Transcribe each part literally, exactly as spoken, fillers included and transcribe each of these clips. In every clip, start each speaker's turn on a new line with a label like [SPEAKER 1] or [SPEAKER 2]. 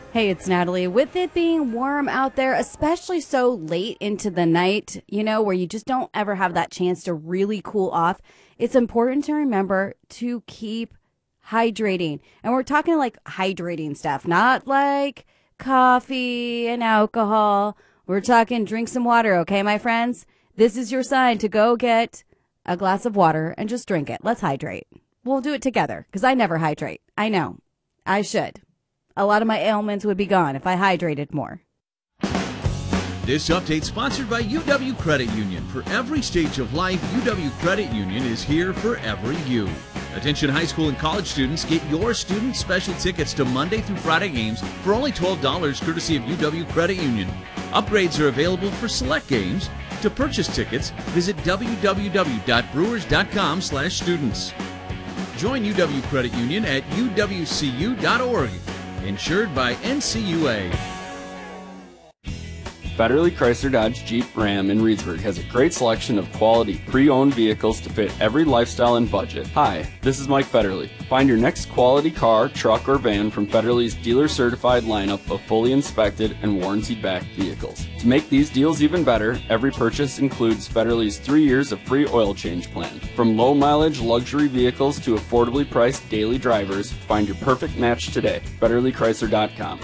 [SPEAKER 1] Hey, it's Natalie. With it being warm out there, especially so late into the night, you know, where you just don't ever have that chance to really cool off, it's important to remember to keep hydrating. And we're talking like hydrating stuff, not like coffee and alcohol. We're talking drink some water, okay, my friends? This is your sign to go get a glass of water and just drink it. Let's hydrate. We'll do it together because I never hydrate. I know. I should. A lot of my ailments would be gone if I hydrated more.
[SPEAKER 2] This update sponsored by U W Credit Union. For every stage of life, U W Credit Union is here for every you. Attention high school and college students, get your student special tickets to Monday through Friday games for only twelve dollars courtesy of U W Credit Union. Upgrades are available for select games. To purchase tickets, visit w w w dot brewers dot com slash students. Join U W Credit Union at u w c u dot org. Insured by N C U A.
[SPEAKER 3] Federally Chrysler Dodge Jeep Ram in Reedsburg has a great selection of quality pre-owned vehicles to fit every lifestyle and budget. Hi, this is Mike Federally. Find your next quality car, truck, or van from Federally's dealer-certified lineup of fully inspected and warranty-backed vehicles. To make these deals even better, every purchase includes Federally's three years of free oil change plan. From low-mileage luxury vehicles to affordably priced daily drivers, find your perfect match today. Federally Chrysler dot com.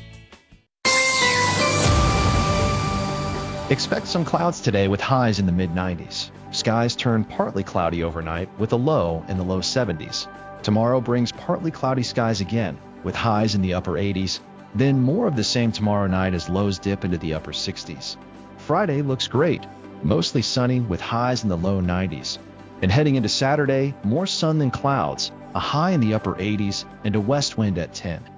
[SPEAKER 4] Expect some clouds today with highs in the mid nineties. Skies turn partly cloudy overnight with a low in the low seventies. Tomorrow brings partly cloudy skies again with highs in the upper eighties. Then more of the same tomorrow night as lows dip into the upper sixties. Friday looks great, mostly sunny with highs in the low nineties. And heading into Saturday, more sun than clouds, a high in the upper eighties and a west wind at ten.